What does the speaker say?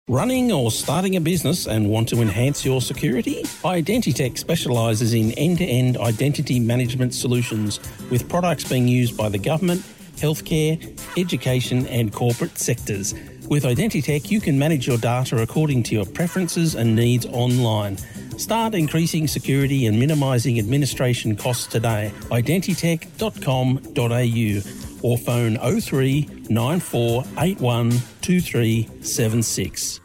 Running or starting a business and want to enhance your security? Identitech specialises in end-to-end identity management solutions with products being used by the government, healthcare, education and corporate sectors. With Identitech, you can manage your data according to your preferences and needs online. Start increasing security and minimising administration costs today. Identitech.com.au or phone 03 9481 2376.